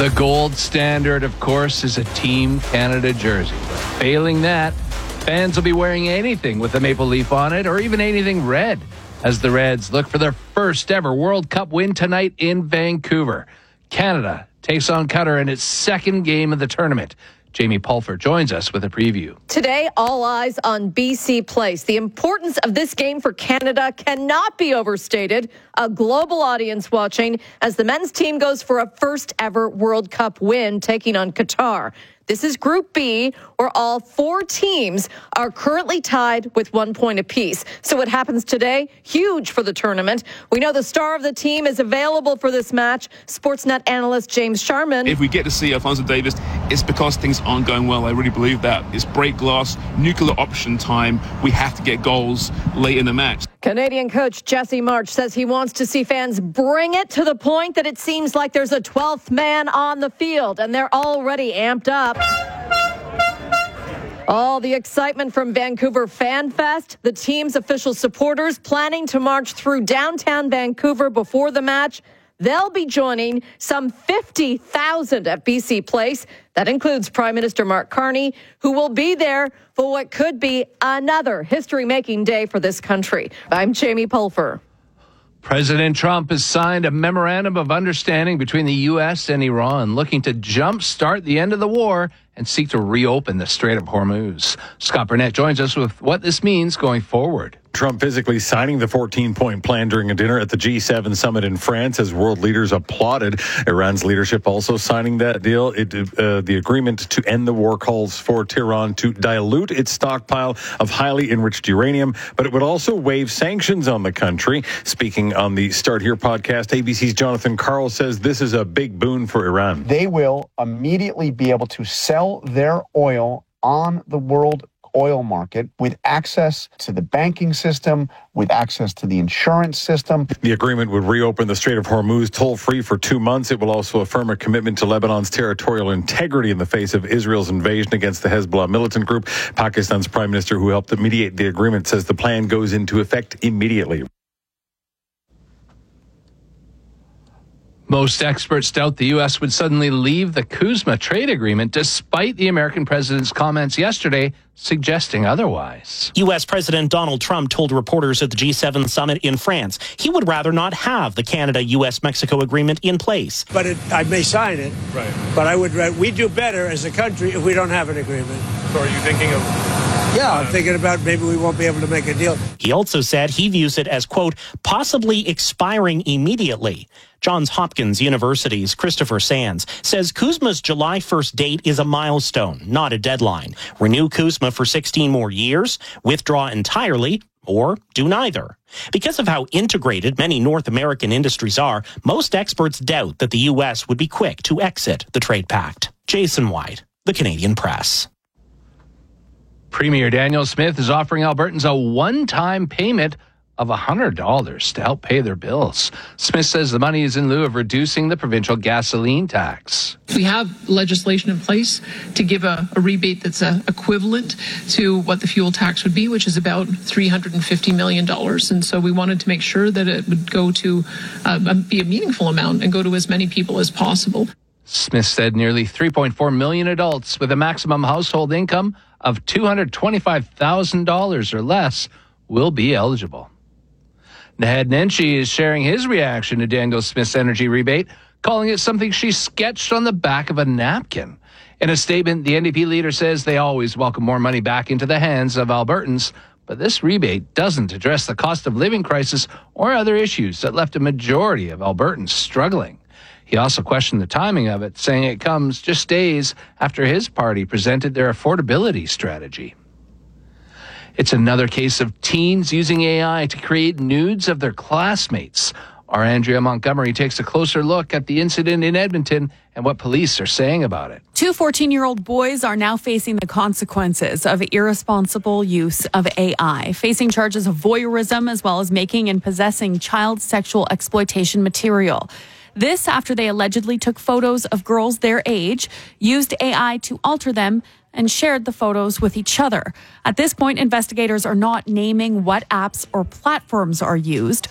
The gold standard, of course, is a Team Canada jersey. Failing that, fans will be wearing anything with a maple leaf on it or even anything red as the Reds look for their first ever World Cup win tonight in Vancouver. Canada takes on Qatar in its second game of the tournament. Jamie Pulfer joins us with a preview. Today, all eyes on BC Place. The importance of this game for Canada cannot be overstated. A global audience watching as the men's team goes for a first ever World Cup win, taking on Qatar. This is Group B, where all four teams are currently tied with 1 point apiece. So what happens today? Huge for the tournament. We know the star of the team is available for this match, Sportsnet analyst James Sharman. If we get to see Alphonso Davies, it's because things aren't going well. I really believe that. It's break glass, nuclear option time. We have to get goals late in the match. Canadian coach Jesse March says he wants to see fans bring it to the point that it seems like there's a 12th man on the field, and they're already amped up. All the excitement from Vancouver Fan Fest, the team's official supporters planning to march through downtown Vancouver before the match. They'll be joining some 50,000 at BC Place. That includes Prime Minister Mark Carney, who will be there for what could be another history-making day for this country. I'm Jamie Pulfer. President Trump has signed a memorandum of understanding between the U.S. and Iran, looking to jumpstart the end of the war and seek to reopen the Strait of Hormuz. Scott Burnett joins us with what this means going forward. Trump physically signing the 14-point plan during a dinner at the G7 summit in France as world leaders applauded. Iran's leadership also signing that deal. The agreement to end the war calls for Tehran to dilute its stockpile of highly enriched uranium, but it would also waive sanctions on the country. Speaking on the Start Here podcast, ABC's Jonathan Karl says this is a big boon for Iran. They will immediately be able to sell their oil on the world oil market with access to the banking system, with access to the insurance system. The agreement would reopen the Strait of Hormuz toll-free for 2 months. It will also affirm a commitment to Lebanon's territorial integrity in the face of Israel's invasion against the Hezbollah militant group. Pakistan's prime minister, who helped mediate the agreement, says the plan goes into effect immediately. Most experts doubt the U.S. would suddenly leave the CUSMA trade agreement despite the American president's comments yesterday suggesting otherwise. U.S. President Donald Trump told reporters at the G7 summit in France he would rather not have the Canada-U.S.-Mexico agreement in place. But I may sign it, right? But we'd do better as a country if we don't have an agreement. So are you thinking of... Yeah, I'm thinking about maybe we won't be able to make a deal. He also said he views it as, quote, possibly expiring immediately. Johns Hopkins University's Christopher Sands says CUSMA's July 1st date is a milestone, not a deadline. Renew CUSMA for 16 more years, withdraw entirely, or do neither. Because of how integrated many North American industries are, most experts doubt that the U.S. would be quick to exit the trade pact. Jason White, The Canadian Press. Premier Danielle Smith is offering Albertans a one-time payment of $100 to help pay their bills. Smith says the money is in lieu of reducing the provincial gasoline tax. We have legislation in place to give a rebate that's equivalent to what the fuel tax would be, which is about $350 million. And so we wanted to make sure that it would go to be a meaningful amount and go to as many people as possible. Smith said nearly 3.4 million adults with a maximum household income of $225,000 or less will be eligible. Naheed Nenshi is sharing his reaction to Danielle Smith's energy rebate, calling it something she sketched on the back of a napkin. In a statement, the NDP leader says they always welcome more money back into the hands of Albertans, but this rebate doesn't address the cost of living crisis or other issues that left a majority of Albertans struggling. He also questioned the timing of it, saying it comes just days after his party presented their affordability strategy. It's another case of teens using AI to create nudes of their classmates. Our Andrea Montgomery takes a closer look at the incident in Edmonton and what police are saying about it. Two 14-year-old boys are now facing the consequences of irresponsible use of AI, facing charges of voyeurism as well as making and possessing child sexual exploitation material. This after they allegedly took photos of girls their age, used AI to alter them, and shared the photos with each other. At this point, investigators are not naming what apps or platforms are used.